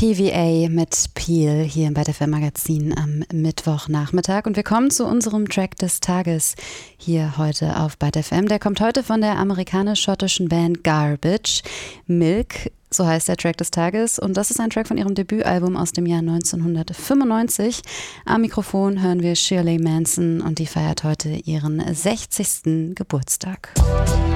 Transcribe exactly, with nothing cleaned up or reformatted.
P V A mit Peel hier im BADFM Magazin am Mittwochnachmittag. Und wir kommen zu unserem Track des Tages hier heute auf BADFM. Der kommt heute von der amerikanisch-schottischen Band Garbage. Milk, so heißt der Track des Tages. Und das ist ein Track von ihrem Debütalbum aus dem Jahr neunzehnhundertfünfundneunzig. Am Mikrofon hören wir Shirley Manson und die feiert heute ihren sechzigsten Geburtstag.